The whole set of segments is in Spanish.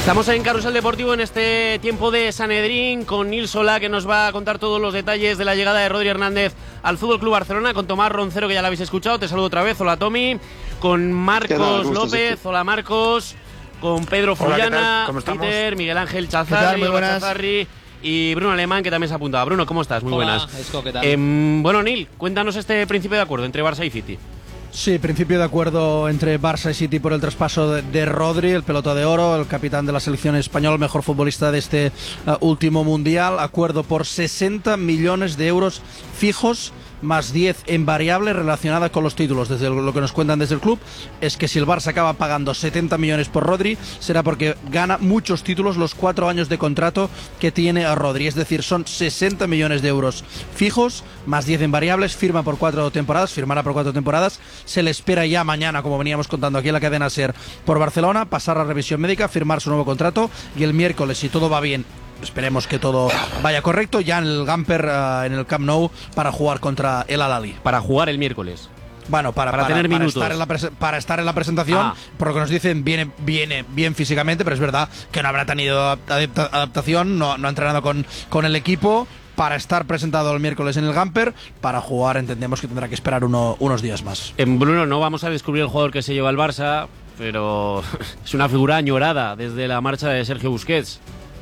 Estamos en Carrusel Deportivo en este tiempo de Sanedrín con Nil Solá, que nos va a contar todos los detalles de la llegada de Rodri Hernández al FC Barcelona, con Tomás Roncero, que ya la habéis escuchado, te saludo otra vez, hola Tommy, con Marcos López, hola Marcos, con Pedro Fullana, Peter, Miguel Ángel Chazarri y Bruno Alemán, que también se ha apuntado. Bruno, ¿cómo estás? Muy buenas. Esco, ¿qué tal? Bueno, Nil, cuéntanos este principio de acuerdo entre Barça y City. Sí, principio de acuerdo entre Barça y City por el traspaso de Rodri, el pelota de oro, el capitán de la selección española, el mejor futbolista de este último mundial. Acuerdo por 60 millones de euros fijos, más 10 en variable relacionada con los títulos. Desde lo que nos cuentan desde el club es que si el Barça acaba pagando 70 millones por Rodri, será porque gana muchos títulos los 4 años de contrato que tiene a Rodri. Es decir, son 60 millones de euros fijos, más 10 en variables, firmará por 4 temporadas. Se le espera ya mañana, como veníamos contando aquí en la cadena SER, por Barcelona, pasar la revisión médica, firmar su nuevo contrato y el miércoles, si todo va bien, esperemos que todo vaya correcto, ya en el Gamper, en el Camp Nou, para jugar contra el Al-Ahly. Para jugar el miércoles. Bueno, para tener minutos. Para estar en la presentación, por lo que nos dicen, viene bien físicamente, pero es verdad que no habrá tenido adaptación, no ha entrenado con el equipo. Para estar presentado el miércoles en el Gamper, para jugar entendemos que tendrá que esperar unos días más. En Bruno no vamos a descubrir el jugador que se lleva al Barça, pero es una figura añorada desde la marcha de Sergio Busquets.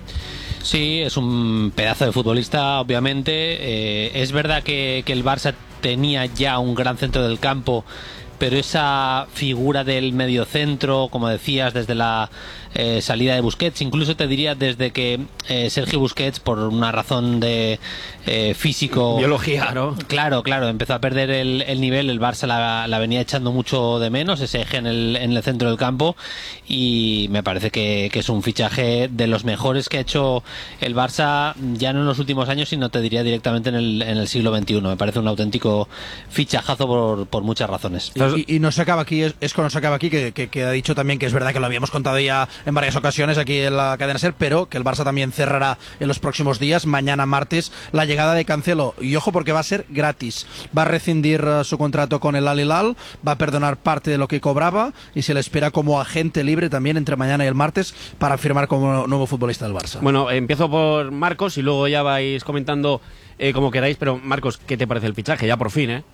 Sí, es un pedazo de futbolista, obviamente. Es verdad que el Barça tenía ya un gran centro del campo, pero esa figura del mediocentro, como decías, desde la salida de Busquets, incluso te diría desde que Sergio Busquets, por una razón de físico, biología, ¿no? Claro, empezó a perder el nivel, el Barça la venía echando mucho de menos, ese eje en el centro del campo, y me parece que es un fichaje de los mejores que ha hecho el Barça, ya no en los últimos años, sino te diría directamente en el siglo XXI. Me parece un auténtico fichajazo por muchas razones. Y no se acaba aquí, Esco no se acaba aquí, que ha dicho también que es verdad que lo habíamos contado ya en varias ocasiones aquí en la cadena SER, pero que el Barça también cerrará en los próximos días, mañana martes, la llegada de Cancelo. Y ojo, porque va a ser gratis. Va a rescindir su contrato con el Al-Hilal, va a perdonar parte de lo que cobraba y se le espera como agente libre también entre mañana y el martes para firmar como nuevo futbolista del Barça. Bueno, empiezo por Marcos y luego ya vais comentando como queráis, pero Marcos, ¿qué te parece el fichaje? Ya por fin, ¿eh?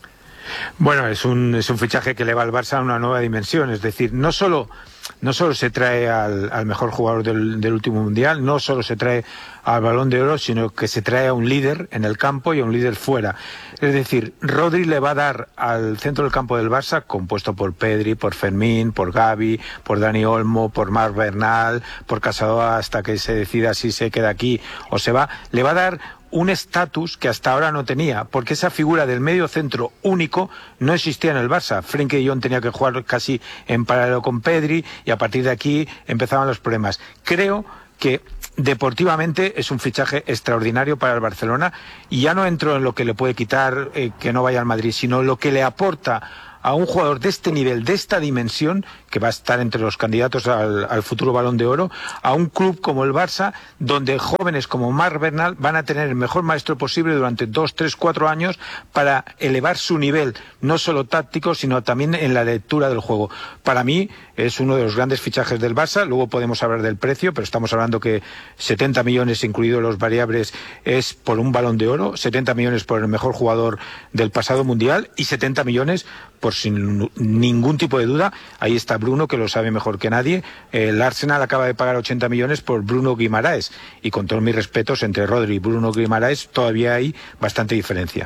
Bueno, es un fichaje que eleva al Barça a una nueva dimensión, es decir, no solo se trae al mejor jugador del último mundial, no solo se trae al Balón de Oro, sino que se trae a un líder en el campo y a un líder fuera. Es decir, Rodri le va a dar al centro del campo del Barça, compuesto por Pedri, por Fermín, por Gavi, por Dani Olmo, por Marc Bernal, por Casadó, hasta que se decida si se queda aquí o se va, le va a dar un estatus que hasta ahora no tenía, porque esa figura del medio centro único no existía en el Barça. Frenkie de Jong tenía que jugar casi en paralelo con Pedri y a partir de aquí empezaban los problemas. Creo que deportivamente es un fichaje extraordinario para el Barcelona y ya no entro en lo que le puede quitar que no vaya al Madrid, sino lo que le aporta a un jugador de este nivel, de esta dimensión, que va a estar entre los candidatos al futuro Balón de Oro, a un club como el Barça, donde jóvenes como Marc Bernal van a tener el mejor maestro posible durante 2, 3, 4 años para elevar su nivel, no solo táctico, sino también en la lectura del juego. Para mí es uno de los grandes fichajes del Barça, luego podemos hablar del precio, pero estamos hablando que 70 millones, incluidos los variables, es por un Balón de Oro, 70 millones por el mejor jugador del pasado Mundial y 70 millones por sin ningún tipo de duda, ahí está Bruno, que lo sabe mejor que nadie, el Arsenal acaba de pagar 80 millones por Bruno Guimaraes, y con todos mis respetos, entre Rodri y Bruno Guimaraes todavía hay bastante diferencia.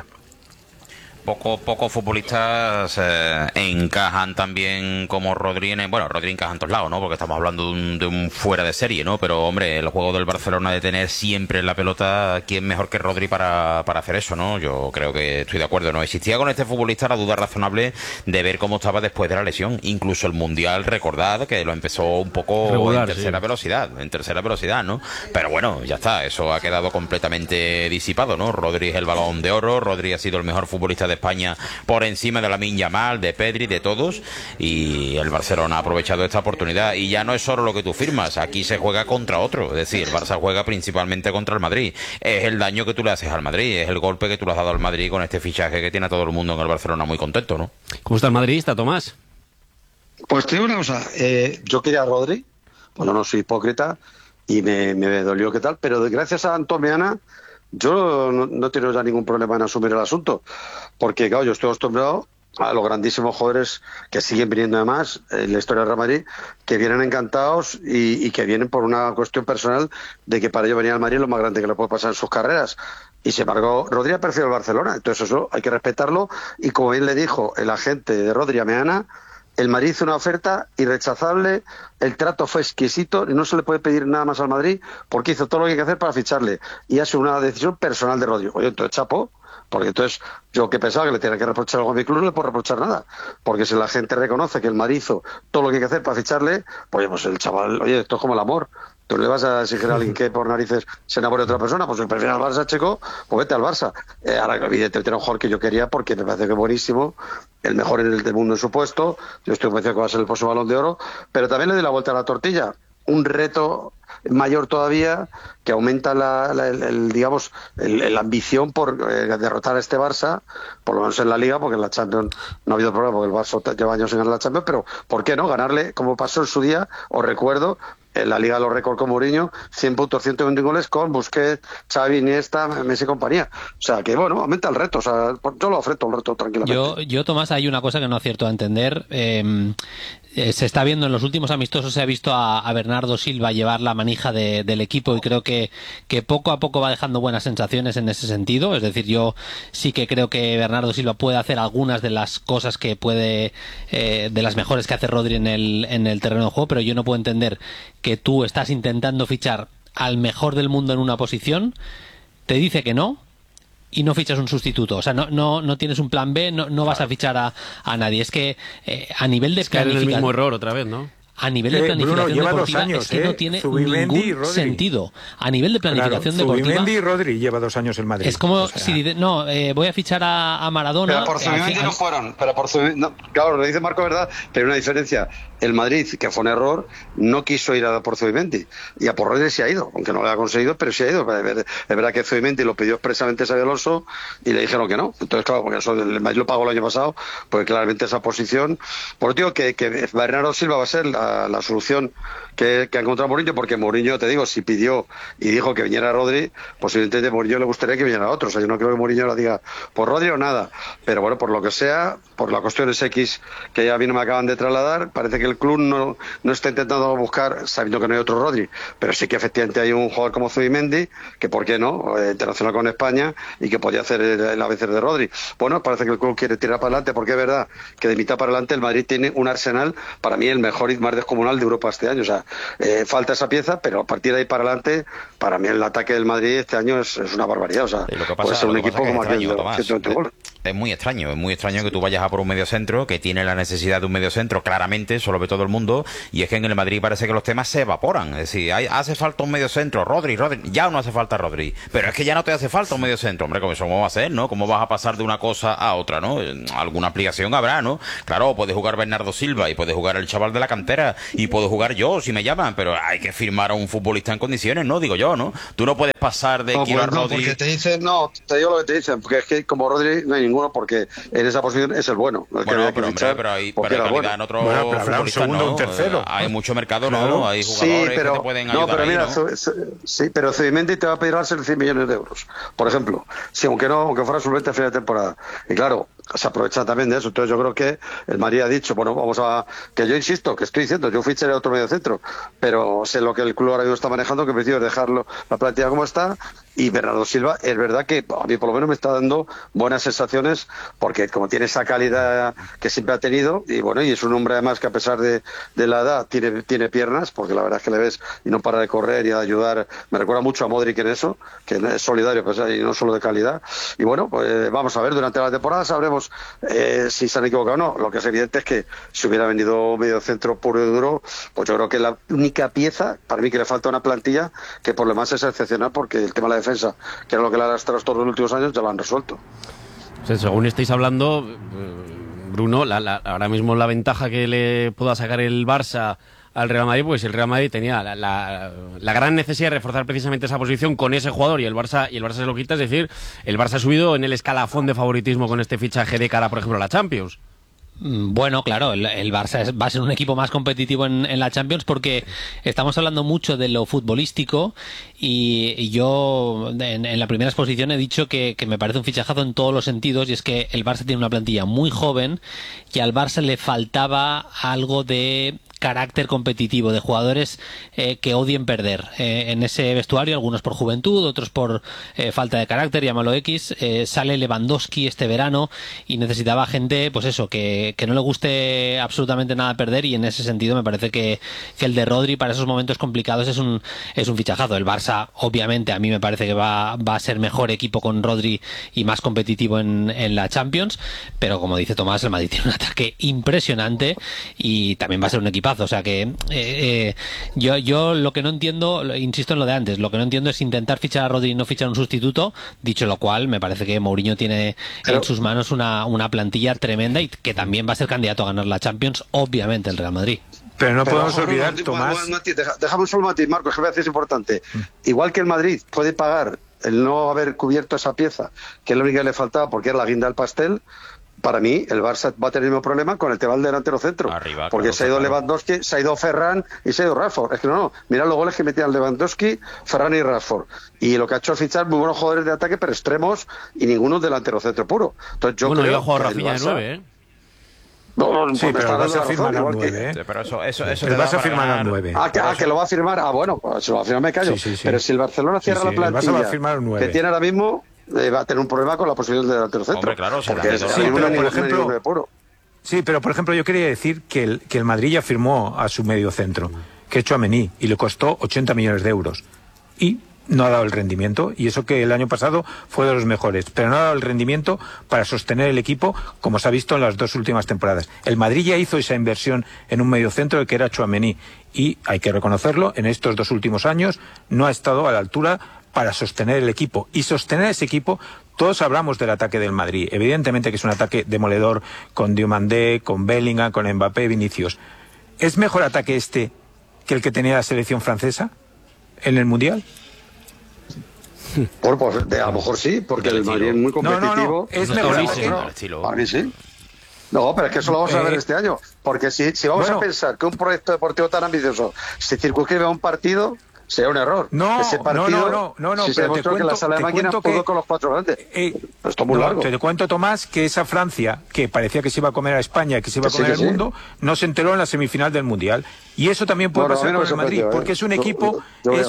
Pocos futbolistas encajan también como Rodri. Rodri encaja en todos lados, ¿no? Porque estamos hablando de un fuera de serie, ¿no? Pero, hombre, el juego del Barcelona de tener siempre la pelota, ¿quién mejor que Rodri para hacer eso, no? Yo creo que estoy de acuerdo, ¿no? Existía con este futbolista la duda razonable de ver cómo estaba después de la lesión. Incluso el Mundial, recordad que lo empezó un poco regular, en tercera velocidad, ¿no? Pero bueno, ya está, eso ha quedado completamente disipado, ¿no? Rodri es el Balón de Oro, Rodri ha sido el mejor futbolista de España por encima de Lamine Yamal, de Pedri, de todos, y el Barcelona ha aprovechado esta oportunidad y ya no es solo lo que tú firmas, aquí se juega contra otro, es decir, el Barça juega principalmente contra el Madrid, es el daño que tú le haces al Madrid, es el golpe que tú le has dado al Madrid con este fichaje que tiene a todo el mundo en el Barcelona muy contento, ¿no? ¿Cómo está el madridista, Tomás? Pues te digo una cosa, yo quería a Rodri Bueno, no soy hipócrita y me dolió qué tal, pero gracias a Antón Meana yo no tengo ya ningún problema en asumir el asunto, porque claro, yo estoy acostumbrado a los grandísimos jugadores que siguen viniendo además en la historia del Real Madrid, que vienen encantados y que vienen por una cuestión personal de que para ellos venir al Madrid es lo más grande que le puede pasar en sus carreras. Y sin embargo, Rodri ha preferido el Barcelona, entonces eso hay que respetarlo, y como bien le dijo el agente de Rodri a Meana, el Madrid hizo una oferta irrechazable, el trato fue exquisito y no se le puede pedir nada más al Madrid porque hizo todo lo que hay que hacer para ficharle y ha sido una decisión personal de Rodri. Oye, entonces chapo, porque entonces yo que pensaba que le tenía que reprochar algo a mi club, no le puedo reprochar nada, porque si la gente reconoce que el Madrid hizo todo lo que hay que hacer para ficharle, pues el chaval, oye, esto es como el amor. ¿Tú le vas a exigir a alguien que por narices se enamore de otra persona? Pues si prefieres al Barça, chico, pues vete al Barça. Ahora, evidentemente, era un jugador que yo quería porque me parece que es buenísimo, el mejor en el mundo en su puesto. Yo estoy convencido que va a ser el próximo Balón de Oro, pero también le doy la vuelta a la tortilla. Un reto mayor todavía que aumenta la ambición por derrotar a este Barça, por lo menos en la Liga, porque en la Champions no ha habido problema, porque el Barça lleva años sin ganar la Champions, pero ¿por qué no? Ganarle, como pasó en su día, os recuerdo, en la Liga los récords con Mourinho, 100 puntos, 120 goles con Busquets, Xavi, Iniesta, Messi y compañía. O sea, que bueno, aumenta el reto. O sea, yo lo ofrezco el reto tranquilamente. Yo, Tomás, hay una cosa que no acierto a entender. Se está viendo en los últimos amistosos, se ha visto a Bernardo Silva llevar la manija del equipo y creo que poco a poco va dejando buenas sensaciones en ese sentido. Es decir, yo sí que creo que Bernardo Silva puede hacer algunas de las cosas que puede, de las mejores que hace Rodri en el terreno de juego, pero yo no puedo entender que tú estás intentando fichar al mejor del mundo en una posición, te dice que no y no fichas un sustituto. O sea, no tienes un plan B, no vas a fichar a nadie. Es que a nivel de planificación... el mismo error otra vez, ¿no? A nivel de planificación Bruno, lleva deportiva 2 años, es que no tiene Zubimendi ningún sentido. A nivel de planificación deportiva... Zubimendi y Rodri lleva 2 años en Madrid. Es como si... No, voy a fichar a Maradona... Pero por Zubimendi no fueron. Claro, lo dice Marco, verdad, pero hay una diferencia. El Madrid, que fue un error, no quiso ir a por Zubimendi. Y a por Rodri se ha ido, aunque no lo haya conseguido, pero se ha ido. Es verdad que Zubimendi lo pidió expresamente Xabi Alonso y le dijeron que no. Entonces, claro, porque eso el Madrid lo pagó el año pasado, pues claramente esa posición... Por eso digo que Bernardo Silva va a ser la solución que ha encontrado Mourinho, porque Mourinho, te digo, si pidió y dijo que viniera Rodri, pues evidentemente a Mourinho le gustaría que viniera otro. O sea, yo no creo que Mourinho lo diga por Rodri o nada, pero bueno, por lo que sea, por las cuestiones X que ya me acaban de trasladar, parece que el club no está intentando buscar, sabiendo que no hay otro Rodri, pero sí que efectivamente hay un jugador como Zubimendi, que por qué no, internacional con España, y que podría hacer el ABC de Rodri. Bueno, parece que el club quiere tirar para adelante, porque es verdad que de mitad para adelante el Madrid tiene un arsenal, para mí el mejor y más descomunal de Europa este año. O sea, falta esa pieza, pero a partir de ahí para adelante, para mí el ataque del Madrid este año es una barbaridad. O sea, puede ser un equipo como aquel de 120 goles. Es muy extraño que tú vayas a por un mediocentro que tiene la necesidad de un mediocentro, claramente, eso lo ve todo el mundo, y es que en el Madrid parece que los temas se evaporan. Es decir, hace falta un mediocentro, Rodri, ya no hace falta Rodri, pero es que ya no te hace falta un mediocentro, hombre, ¿cómo eso va a ser, no? ¿Cómo vas a pasar de una cosa a otra, no? Alguna aplicación habrá, ¿no? Claro, puede jugar Bernardo Silva y puede jugar el chaval de la cantera y puedo jugar yo si me llaman, pero hay que firmar a un futbolista en condiciones, ¿no? Digo yo, ¿no? Tú no puedes pasar de quiero a Rodri... porque te dicen, te digo lo que te dicen, porque es que como Rodri no hay ninguno, porque en esa posición es el bueno. Pero hay calidad en otro futbolista, ¿no? Un tercero. Hay mucho mercado, claro. ¿No? Hay jugadores que te pueden ayudar. Pero mira, ¿no? Sí, pero Zubimendi te va a pedir al 100 millones de euros, por ejemplo. Sí, aunque fuera suplente a final de temporada. Y claro, se aprovecha también de eso. Entonces yo creo que el Madrid ha dicho, bueno, que yo insisto, que estoy diciendo, yo ficharé otro medio centro, pero sé lo que el club ahora mismo está manejando, que prefiero dejarlo la plantilla como está. Y Bernardo Silva, es verdad que a mí por lo menos me está dando buenas sensaciones, porque como tiene esa calidad que siempre ha tenido, y bueno, y es un hombre además que a pesar de la edad tiene piernas, porque la verdad es que le ves y no para de correr y de ayudar. Me recuerda mucho a Modric en eso, que es solidario, pues, y no solo de calidad. Y bueno, pues vamos a ver, durante la temporada sabremos si se han equivocado o no. Lo que es evidente es que si hubiera venido medio centro puro y duro, pues yo creo que la única pieza, para mí que le falta una plantilla, que por lo demás es excepcional, porque el tema de la defensa, que era lo que le ha arrastrado todos los últimos años, ya lo han resuelto. O sea, según estáis hablando, Bruno, ahora mismo la ventaja que le pueda sacar el Barça al Real Madrid, pues el Real Madrid tenía la gran necesidad de reforzar precisamente esa posición con ese jugador y el Barça se lo quita. Es decir, el Barça ha subido en el escalafón de favoritismo con este fichaje de cara, por ejemplo, a la Champions. Bueno, claro, el Barça va a ser un equipo más competitivo en la Champions porque estamos hablando mucho de lo futbolístico y yo en la primera exposición he dicho que me parece un fichajazo en todos los sentidos, y es que el Barça tiene una plantilla muy joven y al Barça le faltaba algo de carácter competitivo, de jugadores que odien perder en ese vestuario, algunos por juventud, otros por falta de carácter, llámalo X. Sale Lewandowski este verano y necesitaba gente, pues eso, que no le guste absolutamente nada perder, y en ese sentido me parece que el de Rodri para esos momentos complicados es un fichajazo. El Barça, obviamente, a mí me parece que va a ser mejor equipo con Rodri y más competitivo en la Champions, pero como dice Tomás, el Madrid tiene un ataque impresionante y también va a ser un equipo. O sea que yo lo que no entiendo, insisto en lo de antes, lo que no entiendo es intentar fichar a Rodri y no fichar un sustituto, dicho lo cual me parece que Mourinho tiene en sus manos una plantilla tremenda y que también va a ser candidato a ganar la Champions, obviamente, el Real Madrid. Pero no podemos olvidar, Tomás... Déjame un solo matiz, Marcos, que me parece importante. Igual que el Madrid puede pagar el no haber cubierto esa pieza, que es lo único que le faltaba porque era la guinda del pastel, para mí el Barça va a tener el mismo problema con el tema del delantero centro. Arriba, porque claro, se ha ido Lewandowski, se ha ido Ferran y se ha ido Rashford. Es que no, mira los goles que metían Lewandowski, Ferran y Rashford. Y lo que ha hecho es fichar muy buenos jugadores de ataque, pero extremos, y ninguno delantero centro puro. Entonces yo creo iba a jugar que Rafinha de 9, No, sí, pero el Barça firma a 9, Pero eso el Barça firma a 9. que lo va a firmar. Bueno, pues si lo va a firmar me callo. Sí. Pero si el Barcelona cierra la plantilla el Barça va a firmar un 9. que tiene ahora mismo, va a tener un problema con la posición de delantero centro. Hombre, claro, porque es pero por ejemplo, de puro. Sí, pero por ejemplo yo quería decir que el Madrid ya firmó a su medio centro, que es Tchouaméni, y le costó 80 millones de euros. Y no ha dado el rendimiento, y eso que el año pasado fue de los mejores, pero no ha dado el rendimiento para sostener el equipo, como se ha visto en las 2 últimas temporadas. El Madrid ya hizo esa inversión en un mediocentro que era Tchouaméni, y hay que reconocerlo, en estos 2 últimos años no ha estado a la altura para sostener el equipo. Y sostener ese equipo, todos hablamos del ataque del Madrid, evidentemente que es un ataque demoledor con Diomandé, con Bellingham, con Mbappé, Vinicius. ¿Es mejor ataque este que el que tenía la selección francesa en el Mundial? Pues a lo mejor sí, porque el Madrid es muy competitivo. No, es mejor Para mí sí. No, pero es que eso lo vamos a ver este año. Porque si vamos a pensar que un proyecto deportivo tan ambicioso se circunscribe a un partido, sería un error. Ese partido, si se demostró que la sala de máquinas pudo con los 4 grandes. Esto es muy largo. Te cuento, Tomás, que esa Francia, que parecía que se iba a comer a España, que se iba a comer al mundo, no se enteró en la semifinal del Mundial. Y eso también puede pasar con el Madrid, porque es un equipo,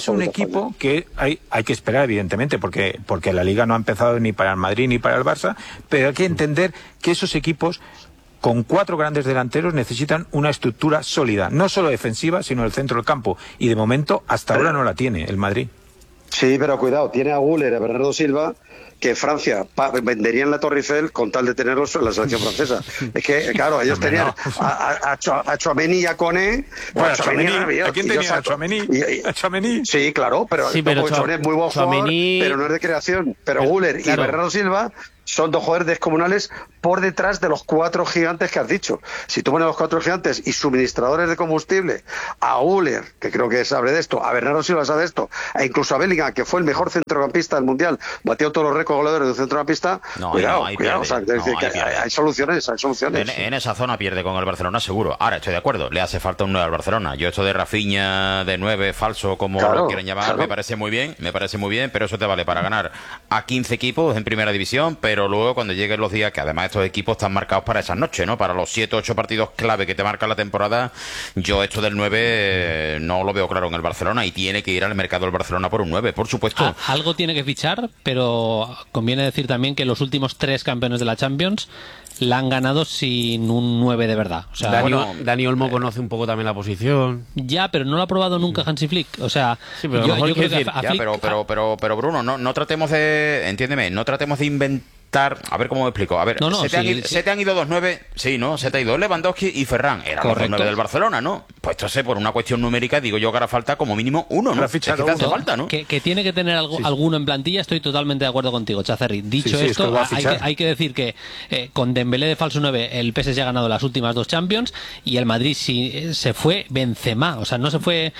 que hay que esperar, evidentemente, porque la Liga no ha empezado ni para el Madrid ni para el Barça, pero hay que entender que esos equipos con 4 grandes delanteros necesitan una estructura sólida, no solo defensiva, sino el centro del campo. Y de momento, hasta ahora no la tiene el Madrid. Sí, pero cuidado, tiene a Güler, a Bernardo Silva, que Francia vendería en la Torre Eiffel con tal de tenerlos en la selección francesa. Es que, claro, ellos tenían a Tchouaméni y a Koné. Bueno, ¿a quién tenía? ¿A Tchouaméni? Sí, claro, pero Tchouaméni es muy buen jugador, pero no es de creación. Pero Güler y Bernardo Silva son 2 jugadores descomunales por detrás de los 4 gigantes que has dicho. Si tú pones los 4 gigantes y suministradores de combustible, a Güler, que creo que sabe de esto, a Bernardo Silva sabe de esto, e incluso a Bellingham, que fue el mejor centrocampista del Mundial, batió todos los récords goleadores de un centrocampista, cuidado. O sea, hay soluciones. En esa zona pierde con el Barcelona seguro. Ahora, estoy de acuerdo, le hace falta un 9 al Barcelona. Yo esto de Rafinha de 9 falso, como lo quieren llamar, me parece muy bien, pero eso te vale para ganar a 15 equipos en primera división, pero luego cuando lleguen los días, que además estos equipos están marcados para esas noches, ¿no? Para los 7 o 8 partidos clave que te marca la temporada, yo esto del 9 no lo veo claro en el Barcelona, y tiene que ir al mercado del Barcelona por un 9, por supuesto. Algo tiene que fichar, pero conviene decir también que los últimos 3 campeones de la Champions la han ganado sin un 9 de verdad. O sea, Dani Olmo conoce un poco también la posición. Ya, pero no lo ha probado nunca Hansi Flick. O sea, sí, pero yo creo que a Flick... pero Bruno, no tratemos de... Entiéndeme, no tratemos de inventar... A ver cómo me explico. A ver, se te han ido 2 9, sí, ¿no? Se te ha ido Lewandowski y Ferran. Eran los 2 9 del Barcelona, ¿no? Pues entonces, por una cuestión numérica, digo yo que ahora falta como mínimo uno, ¿no? Es que te hace falta, ¿no? Que tiene que tener alguno en plantilla, estoy totalmente de acuerdo contigo, Chazarri. Dicho esto, hay que decir que con Dembélé de falso 9, el PSG ha ganado las últimas 2 Champions, y el Madrid se fue Benzema. O sea, no se fue,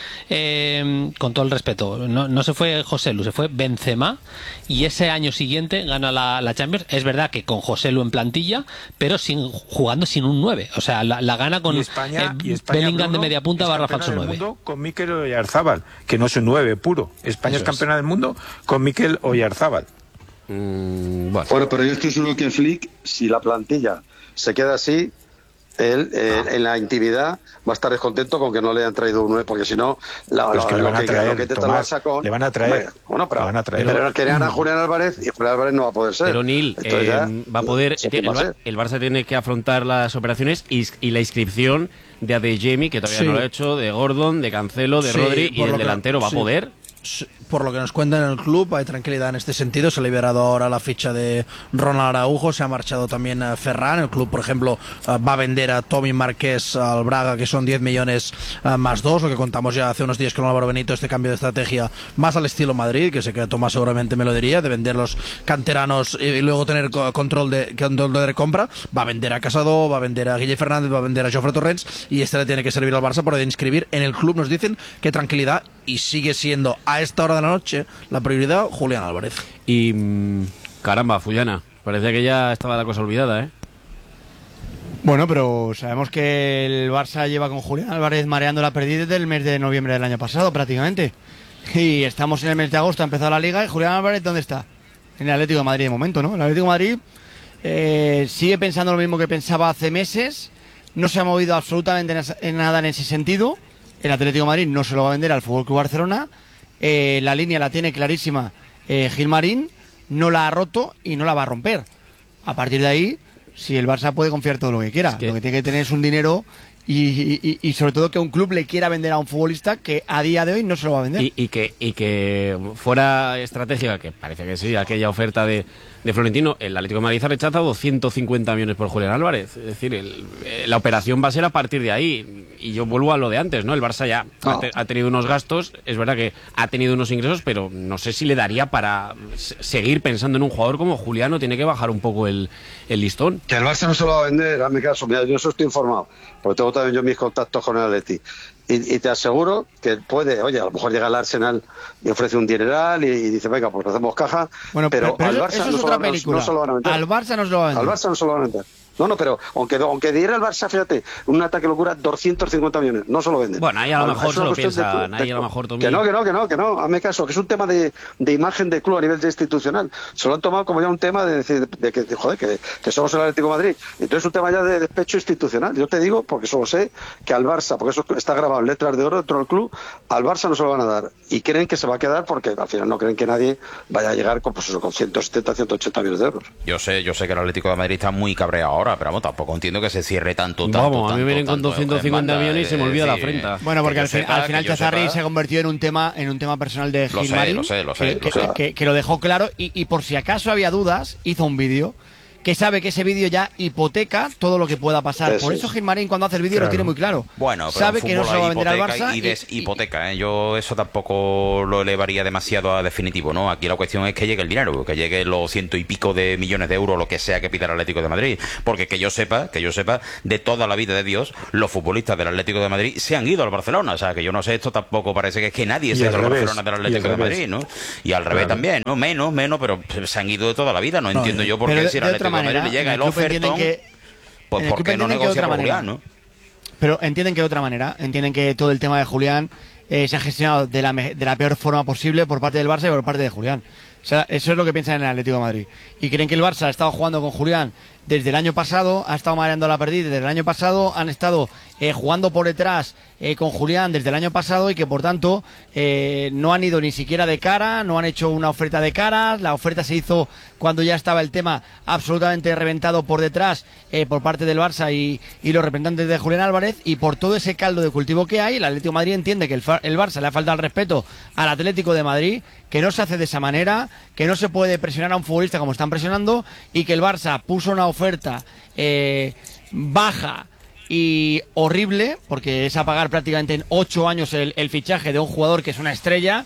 con todo el respeto, no se fue José Lu, se fue Benzema, y ese año siguiente gana la Champions cambios. Es verdad que con Joselu en plantilla, pero jugando sin un 9. O sea, la gana con Bellingham, Bruno, de media punta barra falso 9. Con Mikel Oyarzábal, que no es un 9 puro. España es campeona del mundo con Mikel Oyarzábal. Bueno, pero yo estoy seguro que Flick, si la plantilla se queda así, él en la intimidad va a estar descontento con que no le hayan traído un 9, porque si no, le van a traer, le van a traer. Bueno, pero querían a Julián Álvarez y Julián Álvarez no va a poder ser. Pero Nil, va a poder. El Barça tiene que afrontar las operaciones y la inscripción de Adeyemi, que todavía no lo ha hecho, de Gordon, de Cancelo, de Rodri, y el delantero va a poder. Por lo que nos cuentan en el club, hay tranquilidad en este sentido. Se ha liberado ahora la ficha de Ronald Araujo, se ha marchado también a Ferran. El club, por ejemplo, va a vender a Tommy Márquez al Braga, que son 10 millones más 2, lo que contamos ya hace unos días con Álvaro Benito, este cambio de estrategia más al estilo Madrid, que sé que Tomás seguramente me lo diría, de vender los canteranos y luego tener control de compra. Va a vender a Casado, va a vender a Guille Fernández, va a vender a Jofre Torrents, y le tiene que servir al Barça por inscribir. En el club nos dicen que tranquilidad, y sigue siendo a esta hora de la noche la prioridad Julián Álvarez. Y caramba, Fullana, parecía que ya estaba la cosa olvidada, ¿eh? Bueno, pero sabemos que el Barça lleva con Julián Álvarez mareando la pérdida desde el mes de noviembre del año pasado prácticamente, y estamos en el mes de agosto, ha empezado la Liga, y Julián Álvarez, ¿dónde está? En el Atlético de Madrid de momento, ¿no? El Atlético de Madrid sigue pensando lo mismo que pensaba hace meses, no se ha movido absolutamente en nada en ese sentido. El Atlético de Madrid no se lo va a vender al FC Barcelona. La línea la tiene clarísima Gilmarín, no la ha roto y no la va a romper. A partir de ahí, si el Barça puede confiar todo lo que quiera, lo que tiene que tener es un dinero y sobre todo que un club le quiera vender a un futbolista que a día de hoy no se lo va a vender. Y que fuera estratégica, que parece que sí, aquella oferta de Florentino, el Atlético de Madrid ha rechazado 150 millones por Julián Álvarez. Es decir, la operación va a ser a partir de ahí. Y yo vuelvo a lo de antes, ¿no? El Barça ya ha tenido unos gastos, es verdad que ha tenido unos ingresos, pero no sé si le daría para seguir pensando en un jugador como Julián, tiene que bajar un poco el listón. Que el Barça no se lo va a vender, hazme caso, mira, yo eso estoy informado, porque tengo también yo mis contactos con el Atleti. Y te aseguro que puede, oye, a lo mejor llega al Arsenal y ofrece un dineral y dice, venga, pues hacemos caja, bueno, pero al Barça eso es otra película. No se lo van a vender. Al Barça no se lo van a vender. Al Barça no se lo van a vender. No, pero aunque diera el Barça, fíjate, un ataque locura, 250 millones, no se lo venden. Bueno, ahí a lo mejor se lo piensan, ahí a lo mejor Tommy. Que no, hazme caso, que es un tema de imagen del club a nivel institucional. Se lo han tomado como ya un tema de decir, que somos el Atlético de Madrid. Entonces es un tema ya de despecho institucional. Yo te digo, porque solo sé, que al Barça, porque eso está grabado en letras de oro dentro del club, al Barça no se lo van a dar. Y creen que se va a quedar porque al final no creen que nadie vaya a llegar con 170, 180 millones de euros. Yo sé que el Atlético de Madrid está muy cabreado ahora, pero vamos, tampoco entiendo que se cierre tanto. Vamos, a mí me vienen con 250 millones y se me olvida la frente. Bueno, porque al final Chazarri se ha convertido en un tema personal de Gilmarín. Lo sé. Que lo dejó claro y por si acaso había dudas, hizo un vídeo que sabe que ese vídeo ya hipoteca todo lo que pueda pasar. Por eso Gilmarín, cuando hace el vídeo, lo tiene muy claro. Bueno, pero sabe que no se lo va a vender al Barça y deshipoteca, ¿eh? Yo eso tampoco lo elevaría demasiado a definitivo, ¿no? Aquí la cuestión es que llegue el dinero, que llegue los 100 y pico de millones de euros, lo que sea que pida el Atlético de Madrid, porque que yo sepa, de toda la vida de Dios, los futbolistas del Atlético de Madrid se han ido al Barcelona. O sea, que yo no sé, esto tampoco parece que es que nadie se ha ido al Barcelona del Atlético de Madrid, ¿no? Y al revés también, ¿no? Menos, pero se han ido de toda la vida. No entiendo yo por qué si el Atlético de Madrid le llega el ofertón, pues ¿por qué no negociar con Julián, no? Pero entienden que de otra manera, entienden que todo el tema de Julián se ha gestionado de la peor forma posible por parte del Barça y por parte de Julián. O sea, eso es lo que piensan en el Atlético de Madrid. Y creen que el Barça ha estado jugando con Julián desde el año pasado, ha estado mareando la pérdida desde el año pasado, han estado jugando por detrás con Julián desde el año pasado y que por tanto no han ido ni siquiera de cara, no han hecho una oferta de cara. La oferta se hizo cuando ya estaba el tema absolutamente reventado por detrás por parte del Barça y los representantes de Julián Álvarez, y por todo ese caldo de cultivo que hay, el Atlético de Madrid entiende que el Barça le ha faltado el respeto al Atlético de Madrid, que no se hace de esa manera, que no se puede presionar a un futbolista como están presionando, y que el Barça puso una oferta baja y horrible, porque es a pagar prácticamente en 8 años el fichaje de un jugador que es una estrella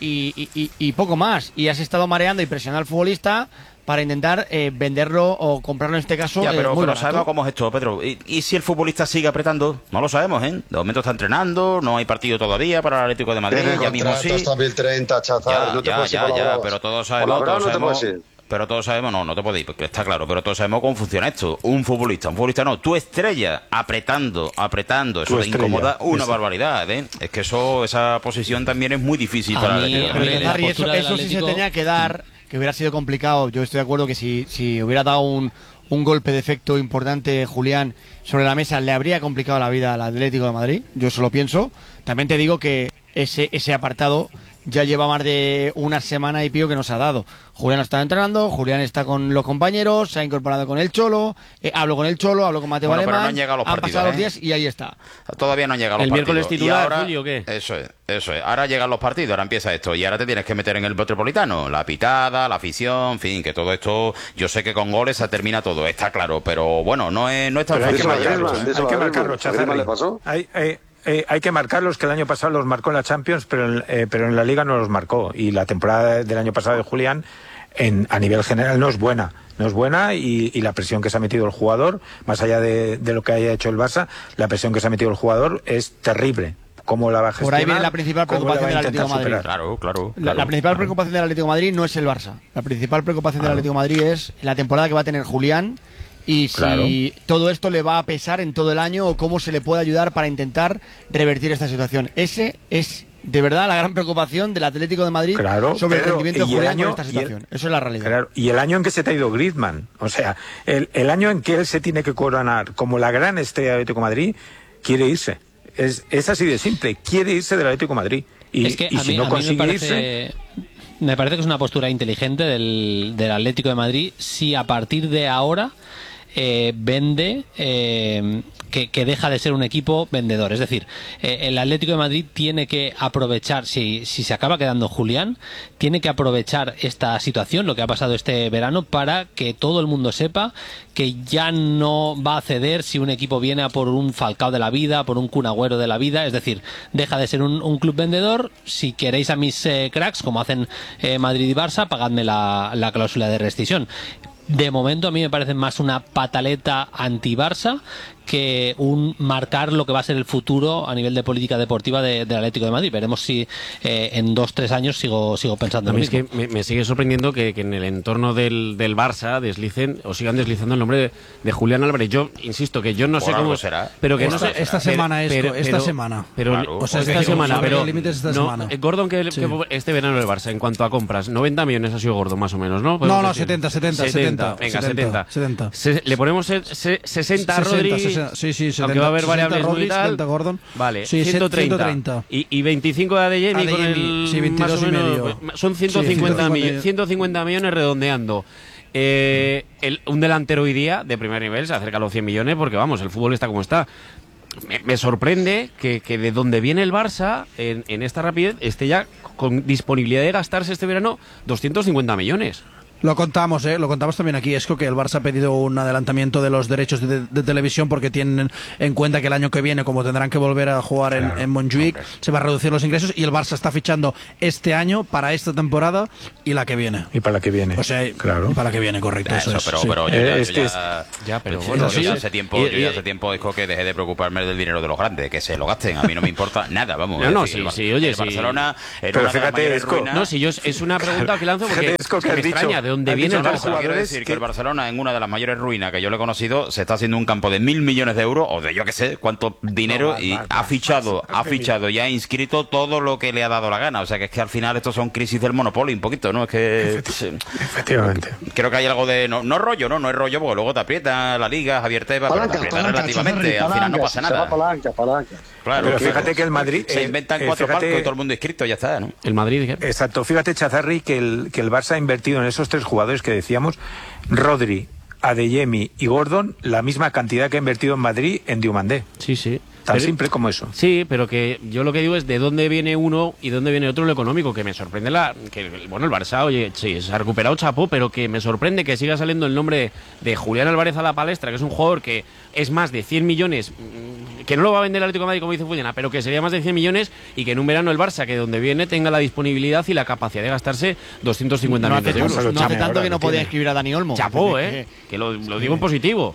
y poco más, y has estado mareando y presionando al futbolista para intentar venderlo o comprarlo en este caso. Ya, pero muy sabemos cómo es esto, Pedro. ¿Y si el futbolista sigue apretando? No lo sabemos, ¿eh? De momento está entrenando, no hay partido todavía para el Atlético de Madrid. Tiene ya mismo sí. Hasta 2030, Chazar. Ya, pero todos sabemos. pero todos sabemos, no te podéis, porque está claro, pero todos sabemos cómo funciona esto. Un futbolista no, tu estrella, apretando, eso te incomoda una barbaridad, ¿eh? Es que esa posición también es muy difícil para el Atlético. Eso sí se tenía que dar, que hubiera sido complicado. Yo estoy de acuerdo que si hubiera dado un golpe de efecto importante Julián sobre la mesa, le habría complicado la vida al Atlético de Madrid. Yo eso lo pienso. También te digo que ese apartado ya lleva más de una semana y pico que nos ha dado. Julián está entrenando, Julián está con los compañeros, se ha incorporado con el Cholo, hablo con el Cholo, hablo con Mateo Alemán, pero no han llegado los partidos, pasado los días y ahí está. Todavía no han llegado los partidos. ¿El miércoles titular, ahora, Julio, o qué? Eso es. Ahora llegan los partidos, ahora empieza esto, y ahora te tienes que meter en el Metropolitano, la pitada, la afición, en fin, que todo esto, yo sé que con goles se termina todo, está claro, pero bueno, no es tan fácil. Hay que marcarlo, Chazarri. Hay que marcarlos, que el año pasado los marcó en la Champions, pero en la Liga no los marcó. Y la temporada del año pasado de Julián, a nivel general, no es buena. No es buena y la presión que se ha metido el jugador, más allá de lo que haya hecho el Barça, la presión que se ha metido el jugador es terrible. ¿Cómo la va a gestionar? Por ahí viene la principal preocupación del Atlético de Madrid. Claro. La principal preocupación del Atlético de Madrid no es el Barça. La principal preocupación del Atlético de Madrid es la temporada que va a tener Julián. Y si todo esto le va a pesar en todo el año o cómo se le puede ayudar para intentar revertir esta situación. Ese es de verdad la gran preocupación del Atlético de Madrid sobre el rendimiento de Julián en esta situación. Eso es la realidad. Claro, y el año en que se te ha ido Griezmann, o sea, el año en que él se tiene que coronar como la gran estrella del Atlético de Madrid, quiere irse. Es así de simple, quiere irse del Atlético de Madrid. Y si no consigue irse... Me parece que es una postura inteligente del Atlético de Madrid si a partir de ahora vende, que deja de ser un equipo vendedor. Es decir, el Atlético de Madrid tiene que aprovechar, si se acaba quedando Julián, tiene que aprovechar esta situación, lo que ha pasado este verano, para que todo el mundo sepa que ya no va a ceder si un equipo viene a por un Falcao de la vida, por un Kun Agüero de la vida. Es decir, deja de ser un club vendedor. Si queréis a mis cracks, como hacen Madrid y Barça, pagadme la cláusula de rescisión. De momento a mí me parece más una pataleta anti-Barça que un marcar lo que va a ser el futuro a nivel de política deportiva del Atlético de Madrid. Veremos si en 2-3 años sigo pensando lo mismo. Es que me sigue sorprendiendo que en el entorno del Barça sigan deslizando el nombre de Julián Álvarez. Yo insisto que yo no sé cómo será, pero que esta semana. Gordon, que este verano el Barça en cuanto a compras 90 millones ha sido gordo más o menos, ¿no? No, 70. Venga, 70. Le ponemos 60 a Rodri. Sí, 70, aunque va a haber variables Rodri, y tal. 70 Gordon. Vale, sí, 130. Y 25 de Adeyemi con el 22 más o menos, y medio. son 150 millones redondeando. Un delantero hoy día de primer nivel se acerca a los 100 millones porque vamos, el fútbol está como está. Me sorprende que de donde viene el Barça en esta rapidez esté ya con disponibilidad de gastarse este verano 250 millones. Lo contamos también aquí, es que el Barça ha pedido un adelantamiento de los derechos de televisión porque tienen en cuenta que el año que viene, como tendrán que volver a jugar en Montjuic, se va a reducir los ingresos y el Barça está fichando este año para esta temporada y la que viene. Y para la que viene. O sea, para la que viene, correcto. Eso es, pero yo hace tiempo dijo que dejé de preocuparme del dinero de los grandes, que se lo gasten, a mí no me importa nada, vamos. Barcelona, pero fíjate, es una pregunta que lanzo porque me extraña. ¿Dónde viene el Barça? Quiero decir que el Barcelona, en una de las mayores ruinas que yo le he conocido, se está haciendo un campo de 1.000 millones de euros, o de yo que sé cuánto dinero, ha fichado y ha inscrito todo lo que le ha dado la gana. O sea que es que al final esto son crisis del monopolio un poquito, ¿no? Es que efectivamente. Creo que hay algo de no es rollo, no es rollo, porque luego te aprieta la liga, Javier Tebas, pero te aprieta relativamente, al final no pasa nada. Claro, pero fíjate que el Madrid se inventan 4 palcos y todo el mundo inscrito, ya está, ¿no? El Madrid, exacto, fíjate, Chazarri, que el Barça ha invertido en esos 3 jugadores que decíamos, Rodri, Adeyemi y Gordon, la misma cantidad que ha invertido en Madrid en Diomandé. Sí. Tan simple como eso. Sí, pero que yo lo que digo es de dónde viene uno y dónde viene otro lo económico, que me sorprende el Barça, oye, sí, se ha recuperado chapó, pero que me sorprende que siga saliendo el nombre de Julián Álvarez a la palestra, que es un jugador que es más de 100 millones, que no lo va a vender el Atlético de Madrid como dice Fullana, pero que sería más de 100 millones y que en un verano el Barça, que donde viene, tenga la disponibilidad y la capacidad de gastarse 250 millones de euros. No hace tanto que no podía escribir a Dani Olmo. Chapó, que lo digo en positivo.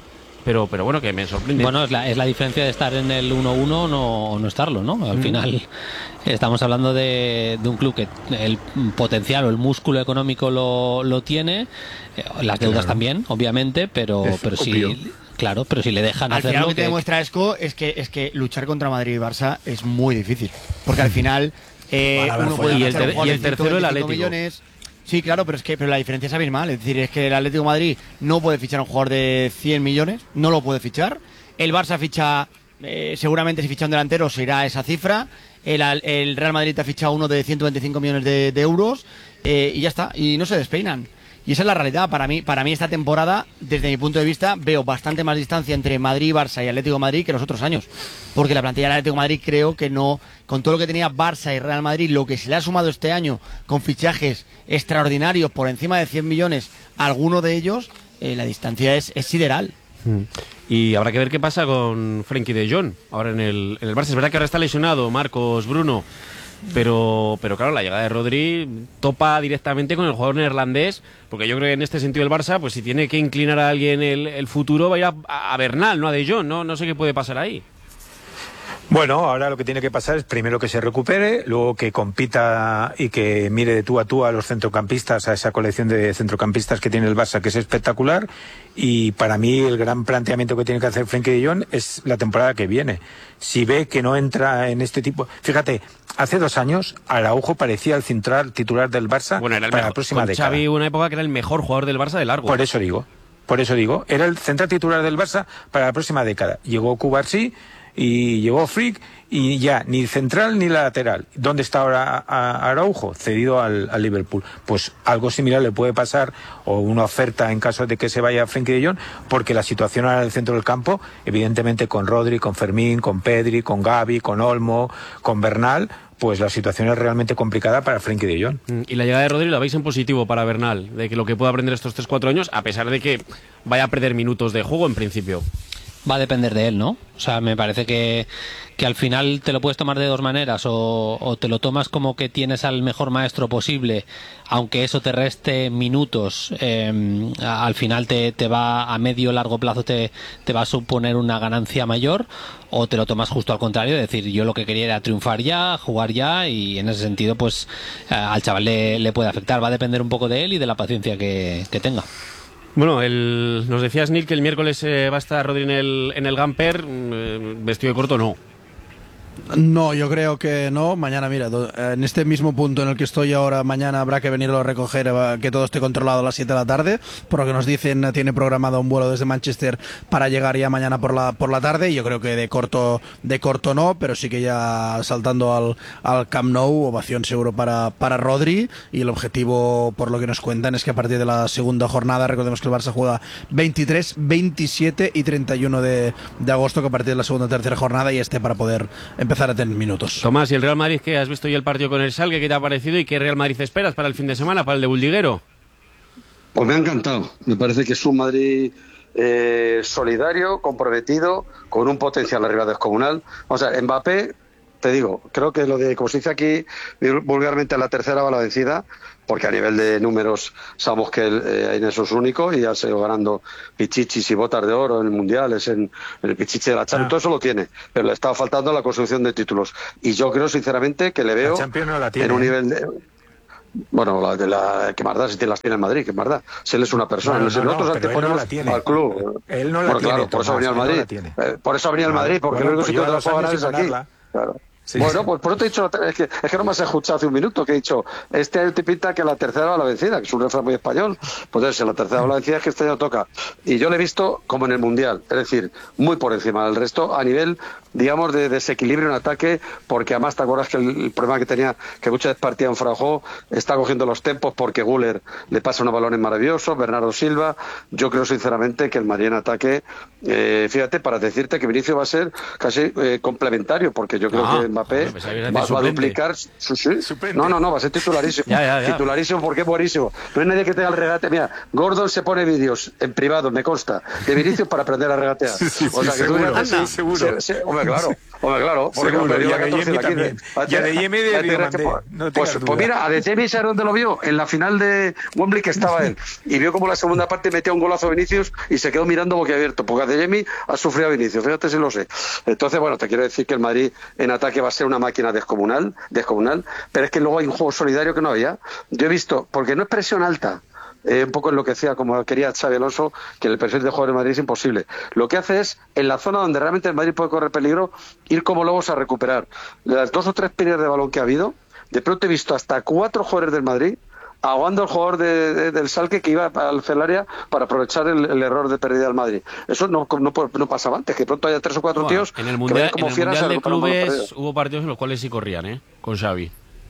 pero bueno, que me sorprende. Bueno, es la diferencia de estar en el 1-1 o no estarlo, ¿no? Al final estamos hablando de un club que el potencial o el músculo económico lo tiene, las deudas también, obviamente, pero sí. Claro, pero si le dejan al hacerlo... Al final lo que te demuestra Esco es que luchar contra Madrid y Barça es muy difícil. Porque al final uno puede y el tercero el Atlético. Millones. Sí, claro, pero la diferencia es abismal. Es decir, es que el Atlético de Madrid no puede fichar a un jugador de 100 millones, no lo puede fichar. El Barça ficha, seguramente si ficha un delantero se irá a esa cifra. El Real Madrid ha fichado uno de 125 millones de euros y ya está, y no se despeinan. Y esa es la realidad. Para mí esta temporada, desde mi punto de vista, veo bastante más distancia entre Madrid, Barça y Atlético de Madrid que los otros años. Porque la plantilla del Atlético de Madrid creo que no, con todo lo que tenía Barça y Real Madrid, lo que se le ha sumado este año con fichajes extraordinarios por encima de 100 millones, alguno de ellos, la distancia es sideral. Y habrá que ver qué pasa con Frenkie de Jong ahora en el Barça. Es verdad que ahora está lesionado Marcos Bruno, pero claro, la llegada de Rodri topa directamente con el jugador neerlandés, porque yo creo que en este sentido el Barça, pues si tiene que inclinar a alguien el futuro, va a ir a Bernal, no a De Jong, no sé qué puede pasar ahí. Bueno, ahora lo que tiene que pasar es primero que se recupere, luego que compita y que mire de tú a los centrocampistas, a esa colección de centrocampistas que tiene el Barça, que es espectacular. Y para mí el gran planteamiento que tiene que hacer Frenkie de Jong es la temporada que viene. Si ve que no entra en este tipo... Fíjate, hace 2 años Araujo parecía el central titular del Barça para la próxima década. Xavi, una época que era el mejor jugador del Barça de largo. Por eso digo, era el central titular del Barça para la próxima década. Llegó Cubarsí y llegó Frick y ya ni central ni lateral. ¿Dónde está ahora Araujo? Cedido al Liverpool. Pues algo similar le puede pasar, o una oferta en caso de que se vaya Frenkie de Jong, porque la situación ahora en el centro del campo, evidentemente con Rodri, con Fermín, con Pedri, con Gavi, con Olmo, con Bernal, pues la situación es realmente complicada para Frenkie de Jong. Y la llegada de Rodri la veis en positivo para Bernal, de que lo que pueda aprender estos 3-4 años, a pesar de que vaya a perder minutos de juego en principio. Va a depender de él, ¿no? O sea, me parece que al final te lo puedes tomar de 2 maneras, o te lo tomas como que tienes al mejor maestro posible, aunque eso te reste minutos, al final te va a medio largo plazo te va a suponer una ganancia mayor, o te lo tomas justo al contrario, es decir, yo lo que quería era triunfar ya, jugar ya, y en ese sentido pues al chaval le puede afectar. Va a depender un poco de él y de la paciencia que tenga. Bueno, nos decías, Neil, que el miércoles va a estar Rodri en el Gamper, vestido de corto no. No, yo creo que no. Mañana, mira, en este mismo punto en el que estoy ahora, mañana habrá que venirlo a recoger, que todo esté controlado a las 7 de la tarde. Por lo que nos dicen, tiene programado un vuelo desde Manchester para llegar ya mañana por la tarde. Yo creo que de corto no, pero sí que ya saltando al Camp Nou, ovación seguro para Rodri. Y el objetivo, por lo que nos cuentan, es que a partir de la segunda jornada, recordemos que el Barça juega 23, 27 y 31 de agosto, que a partir de la segunda o tercera jornada ya esté para poder empezar a tener minutos. Tomás, ¿y el Real Madrid qué? ¿Has visto ya el partido con el Schalke? ¿Qué te ha parecido y qué Real Madrid esperas para el fin de semana, para el de Buldiguero? Pues me ha encantado. Me parece que es un Madrid solidario, comprometido, con un potencial arriba descomunal. O sea, Mbappé, te digo, creo que lo de, como se dice aquí vulgarmente, la tercera va la vencida, porque a nivel de números sabemos que en eso es único y ha sido ganando pichichis y botas de oro en mundiales, en el pichichi de la Champions, todo eso lo tiene, pero le estaba faltando la construcción de títulos. Y yo creo sinceramente que le veo no la tiene, en un nivel de... Bueno, que más da si te las tiene en Madrid, que más da. Si él es una persona, nosotros anteponemos al club. Él no la tiene. Claro, por eso venía al Madrid. Por eso venía al Madrid, porque el único sitio donde puedo ganar es aquí. Claro. Sí, bueno, pues por eso te he dicho, es que no me has escuchado hace un minuto, que he dicho, este año te pinta que la tercera va la vencida, que es un refrán muy español, pues la tercera va la vencida es que este año toca. Y yo le he visto como en el Mundial, es decir, muy por encima del resto, a nivel, digamos, de desequilibrio en ataque, porque además te acuerdas que el problema que tenía, que muchas veces partía en Fraujó, está cogiendo los tempos porque Güler le pasa unos balones maravillosos, Bernardo Silva. Yo creo sinceramente que el Madrid en ataque, fíjate, para decirte que Vinicius va a ser casi complementario, porque yo creo que Mbappé va a duplicar. No, va a ser titularísimo. Titularísimo porque es buenísimo. No hay nadie que tenga el regate. Mira, Gordon se pone vídeos en privado, me consta, de Vinicius para aprender a regatear. O sea, que seguro. Hombre, claro. Seguro. Y Adeyemi también. Y Adeyemi de Diamandé. Pues mira, Adeyemi, ¿sabes dónde lo vio? En la final de Wembley, que estaba él. Y vio como la segunda parte metía un golazo a Vinicius y se quedó mirando boquiabierto, porque Adeyemi ha sufrido a Vinicius, fíjate si lo sé. Entonces, bueno, te quiero decir que el Madrid en ataque va a ser una máquina descomunal, pero es que luego hay un juego solidario que no había. Yo he visto, porque no es presión alta, un poco enloquecida como quería Xabi Alonso, que el perfil de jugador de Madrid es imposible. Lo que hace es, en la zona donde realmente el Madrid puede correr peligro, ir como lobos a recuperar. Las 2 o 3 pérdidas de balón que ha habido, de pronto he visto hasta 4 jugadores del Madrid ahogando al jugador del Schalke que iba al área para aprovechar el error de pérdida del Madrid. Eso no pasaba antes, que pronto haya 3 o 4 tíos en el mundial, que vayan como fieras a recuperar un balón perdido. Hubo partidos en los cuales sí corrían, con Xavi.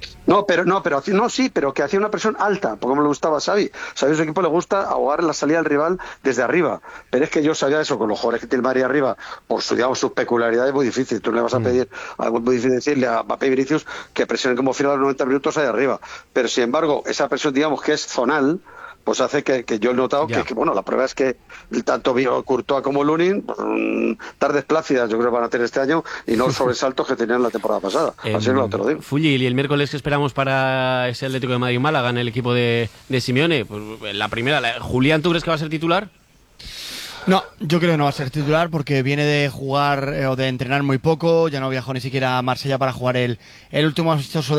Pero que hacía una presión alta, porque me le gustaba a Xavi. Xavi a su equipo le gusta ahogar la salida del rival desde arriba. Pero es que yo sabía eso, con los jugadores que tiene el Madrid arriba, por sus peculiaridades, es muy difícil. Tú le vas a pedir, algo muy difícil decirle a Mbappé y Vinicius que presionen como final a los 90 minutos ahí arriba. Pero sin embargo, esa presión, digamos que es zonal, pues hace que yo he notado que la prueba es que tanto Courtois como Lunin, tardes plácidas yo creo que van a tener este año y no los sobresaltos que tenían la temporada pasada. Así no te lo digo. Fulli, ¿y el miércoles que esperamos para ese Atlético de Madrid-Málaga en el equipo de Simeone? Pues la primera, Julián, ¿tú crees que va a ser titular? No, yo creo que no va a ser titular porque viene de jugar o de entrenar muy poco, ya no viajó ni siquiera a Marsella para jugar el último amistoso de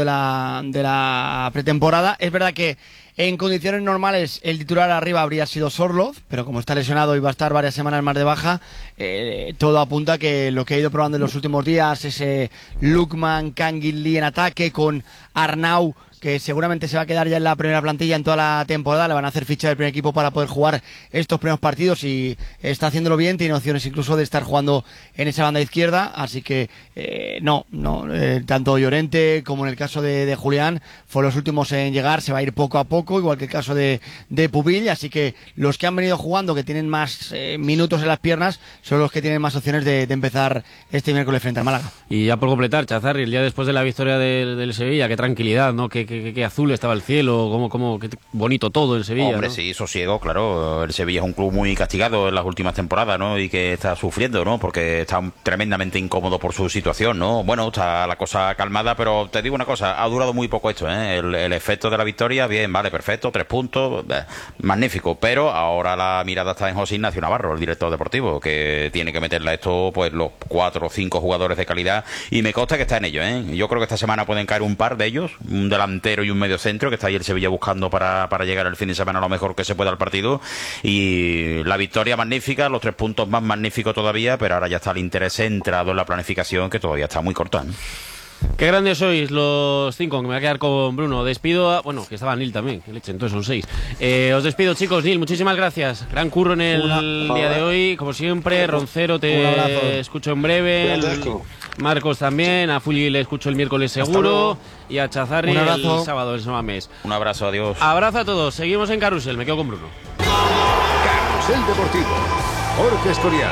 la pretemporada. Es verdad que en condiciones normales el titular arriba habría sido Sorloth, pero como está lesionado y va a estar varias semanas más de baja, todo apunta a que lo que ha ido probando en los últimos días, ese Lookman, Kangin Lee en ataque con Arnau, que seguramente se va a quedar ya en la primera plantilla en toda la temporada, le van a hacer ficha del primer equipo para poder jugar estos primeros partidos y está haciéndolo bien, tiene opciones incluso de estar jugando en esa banda izquierda, así que tanto Llorente como en el caso de Julián fueron los últimos en llegar, se va a ir poco a poco, igual que el caso de Pubil, así que los que han venido jugando, que tienen más minutos en las piernas, son los que tienen más opciones de empezar este miércoles frente al Málaga. Y ya por completar, Chazarri, el día después de la victoria del Sevilla, qué tranquilidad, ¿no? Qué azul estaba el cielo, qué bonito todo en Sevilla. Hombre, ¿no? Sí, sosiego, claro. El Sevilla es un club muy castigado en las últimas temporadas, ¿no? Y que está sufriendo, ¿no? Porque está tremendamente incómodo por su situación, ¿no? Bueno, está la cosa calmada, pero te digo una cosa, ha durado muy poco esto, ¿eh? El efecto de la victoria, bien, vale, perfecto, 3 puntos, magnífico. Pero ahora la mirada está en José Ignacio Navarro, el director deportivo, que tiene que meterle a esto, pues, los 4 o 5 jugadores de calidad, y me consta que está en ello, ¿eh? Yo creo que esta semana pueden caer un par de ellos, un delantero y un medio centro, que está ahí el Sevilla buscando para llegar el fin de semana lo mejor que se pueda al partido, y la victoria magnífica, los 3 puntos más magníficos todavía, pero ahora ya está el interés centrado en la planificación, que todavía está muy corta, ¿eh? Qué grandes sois los 5, que me voy a quedar con Bruno. Despido que estaba Nil también, que leche, entonces son 6. Os despido, chicos. Nil, muchísimas gracias. Gran curro en el día de hoy, como siempre. Roncero, te escucho en breve. Marcos también, a Fulli le escucho el miércoles seguro. Y a Chazarri el sábado, el Samamés. Un abrazo, adiós. Abrazo a todos, seguimos en Carrusel, me quedo con Bruno. Carrusel Deportivo, Jorge Escorial.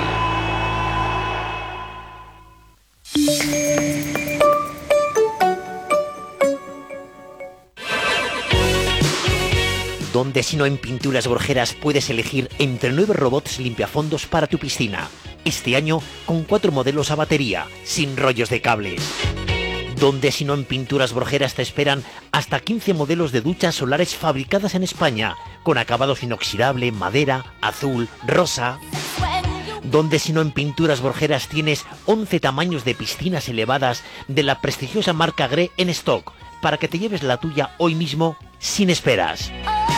Donde si no en Pinturas Borjeras puedes elegir entre 9 robots limpiafondos para tu piscina. Este año con 4 modelos a batería, sin rollos de cables. Donde si no en Pinturas Borjeras te esperan hasta 15 modelos de duchas solares fabricadas en España, con acabados inoxidable, madera, azul, rosa. Donde si no en Pinturas Borjeras tienes 11 tamaños de piscinas elevadas de la prestigiosa marca Gré en stock, para que te lleves la tuya hoy mismo sin esperas.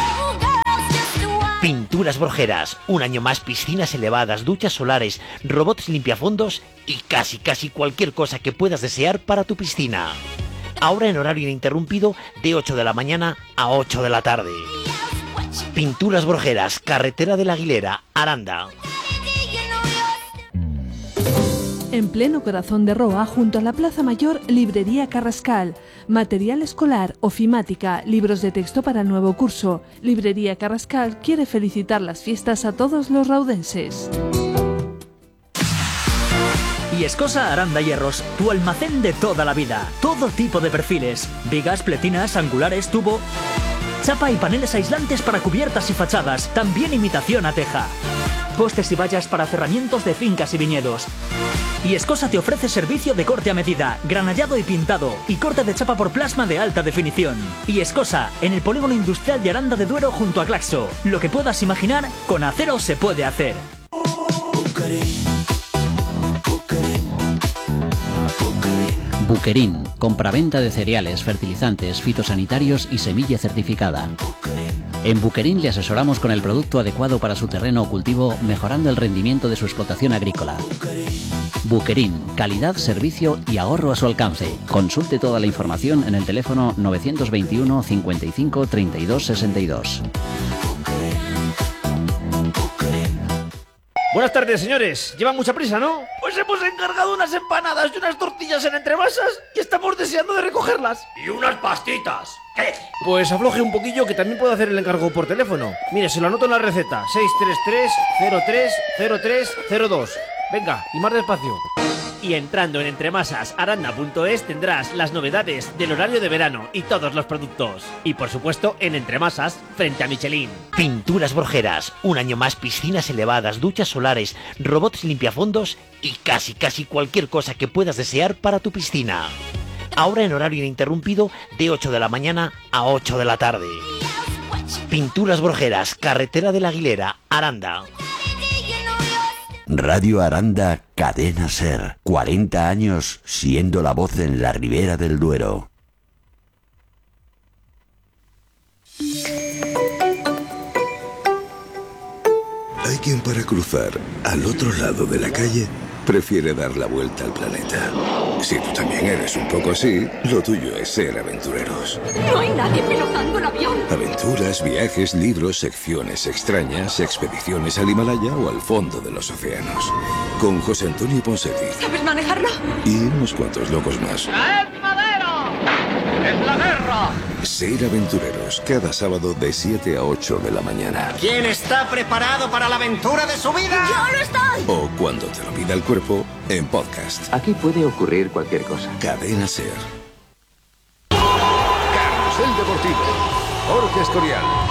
Pinturas Borjeras, un año más piscinas elevadas, duchas solares, robots limpiafondos y casi cualquier cosa que puedas desear para tu piscina. Ahora en horario ininterrumpido de 8 de la mañana a 8 de la tarde. Pinturas Borjeras, carretera de la Aguilera, Aranda. En pleno corazón de Roa, junto a la Plaza Mayor, Librería Carrascal. Material escolar, ofimática, libros de texto para el nuevo curso. Librería Carrascal quiere felicitar las fiestas a todos los raudenses. Y Escosa Aranda Hierros, tu almacén de toda la vida. Todo tipo de perfiles, vigas, pletinas, angulares, tubo, chapa y paneles aislantes para cubiertas y fachadas, también imitación a teja. Postes y vallas para cerramientos de fincas y viñedos. Y Escosa te ofrece servicio de corte a medida, granallado y pintado, y corte de chapa por plasma de alta definición. Y Escosa, en el polígono industrial de Aranda de Duero junto a Claxo. Lo que puedas imaginar, con acero se puede hacer. Buquerín, compraventa de cereales, fertilizantes, fitosanitarios y semilla certificada. En Buquerín le asesoramos con el producto adecuado para su terreno o cultivo, mejorando el rendimiento de su explotación agrícola. Buquerín, calidad, servicio y ahorro a su alcance. Consulte toda la información en el teléfono 921 55 32 62. Buenas tardes, señores. Llevan mucha prisa, ¿no? Pues hemos encargado unas empanadas y unas tortillas en entremasas y estamos deseando de recogerlas. Y unas pastitas. ¿Qué? Pues afloje un poquillo que también puedo hacer el encargo por teléfono. Mire, se lo anoto en la receta. 633-03-0302. Venga, y más despacio. Y entrando en entremasasaranda.es tendrás las novedades del horario de verano y todos los productos. Y por supuesto en Entremasas, frente a Michelin. Pinturas Borjeras, un año más, piscinas elevadas, duchas solares, robots limpiafondos y casi cualquier cosa que puedas desear para tu piscina. Ahora en horario ininterrumpido de 8 de la mañana a 8 de la tarde. Pinturas Borjeras, carretera de la Aguilera, Aranda. Radio Aranda, Cadena Ser. 40 años siendo la voz en la Ribera del Duero. Hay quien para cruzar al otro lado de la calle prefiere dar la vuelta al planeta. Si tú también eres un poco así, lo tuyo es ser aventureros. No hay nadie pilotando el avión. Aventuras, viajes, libros, secciones extrañas, expediciones al Himalaya o al fondo de los océanos. Con José Antonio Ponseti. ¿Sabes manejarlo? Y unos cuantos locos más. ¡Caed madero! ¡Es la guerra! Ser aventureros, cada sábado de 7 a 8 de la mañana. ¿Quién está preparado para la aventura de su vida? ¡Yo lo estoy! O cuando te lo pida el cuerpo, en podcast. Aquí puede ocurrir cualquier cosa. Cadena Ser. Carrusel Deportivo. Jorge Escorial.